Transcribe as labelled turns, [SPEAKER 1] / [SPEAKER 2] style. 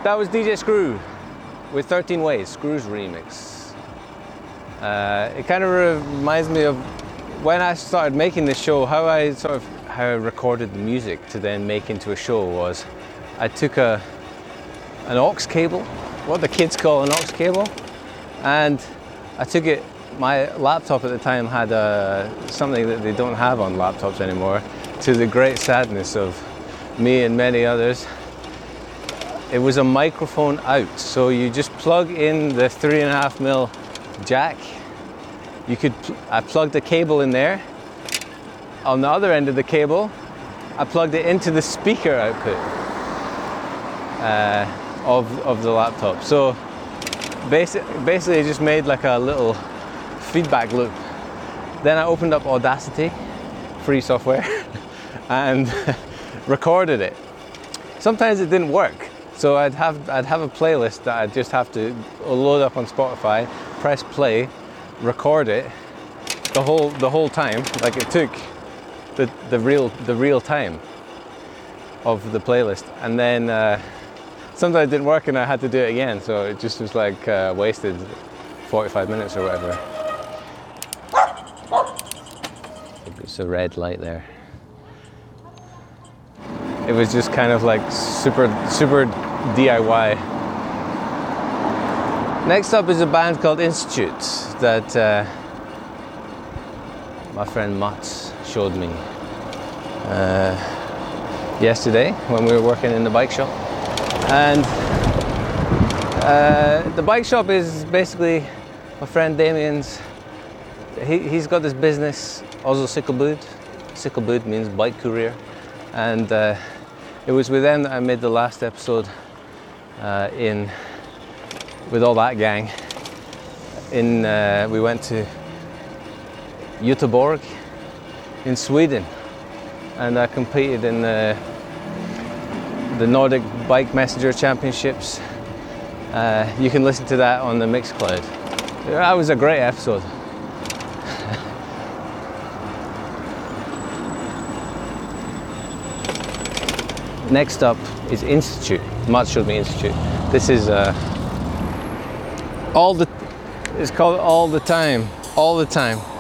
[SPEAKER 1] That was DJ Screw with 13 Ways, Screw's remix. It kind of reminds me of when I started making this show, how I recorded the music to then make into a show was I took an aux cable, what the kids call an aux cable, and I took it, my laptop at the time had something that they don't have on laptops anymore, to the great sadness of me and many others. It was a microphone out, so you just plug in the 3.5mm jack. I plugged the cable in there. On the other end of the cable, I plugged it into the speaker output of the laptop. So basically it just made like a little feedback loop. Then I opened up Audacity, free software, and recorded it. Sometimes it didn't work, so I'd have a playlist that I'd just have to load up on Spotify, press play, record it the whole time, like it took the real time of the playlist, and then sometimes it didn't work and I had to do it again, so it just was like wasted 45 minutes or whatever. It's a red light there. It was just kind of like super DIY. Next up is a band called Institute that my friend Mats showed me yesterday when we were working in the bike shop. And the bike shop is basically my friend Damien's. He's got this business, Oslo Sykkelbud. Sykkelbud means bike courier. And it was with them that I made the last episode with all that gang. We went to Göteborg in Sweden, and I competed in the Nordic Bike Messenger Championships. You can listen to that on the Mixcloud. That was a great episode. Next up is Institute. Mats showed me Institute. This is it's called All the Time. All the Time.